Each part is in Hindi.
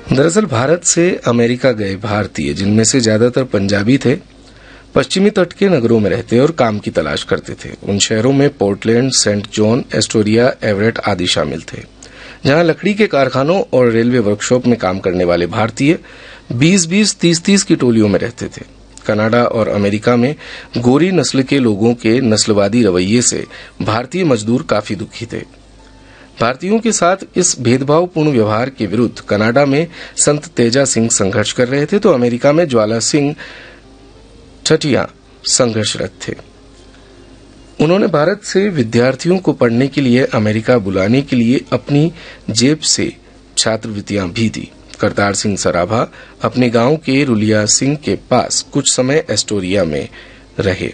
दरअसल भारत से अमेरिका गए भारतीय, जिनमें से ज्यादातर पंजाबी थे, पश्चिमी तट के नगरों में रहते और काम की तलाश करते थे। उन शहरों में Portland, Saint John, Astoria, Everett आदि शामिल थे, जहां लकड़ी के कारखानों और रेलवे वर्कशॉप में काम करने वाले भारतीय 20-20, 30-30 की टोलियों में रहते थे। कनाडा और अमेरिका में गोरी नस्ल के लोगों के नस्लवादी रवैये से भारतीय मजदूर काफी दुखी थे। भारतीयों के साथ इस भेदभावपूर्ण व्यवहार के विरुद्ध कनाडा में संत तेजा सिंह संघर्ष कर रहे थे, तो अमेरिका में ज्वाला सिंह ठटिया संघर्षरत थे। उन्होंने भारत से विद्यार्थियों को पढ़ने के लिए अमेरिका बुलाने के लिए अपनी जेब से छात्रवृत्तियां भी दी। करतार सिंह सराभा अपने गांव के रुलिया सिंह के पास कुछ समय एस्टोरिया में रहे।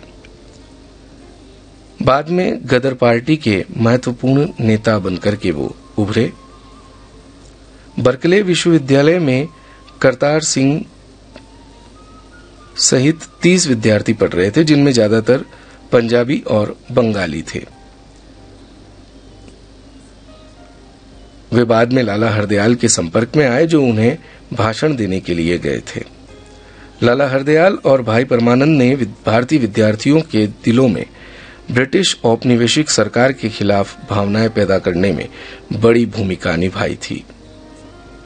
बाद में गदर पार्टी के महत्वपूर्ण नेता बनकर के वो उभरे। बर्कले विश्वविद्यालय में करतार सिंह सहित 30 विद्यार्थी पढ़ रहे थे, जिनमें ज्यादातर पंजाबी और बंगाली थे। वे बाद में लाला हरदयाल के संपर्क में आए, जो उन्हें भाषण देने के लिए गए थे। लाला हरदयाल और भाई परमानंद ने भारतीय विद्यार्थियों के दिलों में ब्रिटिश औपनिवेशिक सरकार के खिलाफ भावनाएं पैदा करने में बड़ी भूमिका निभाई थी।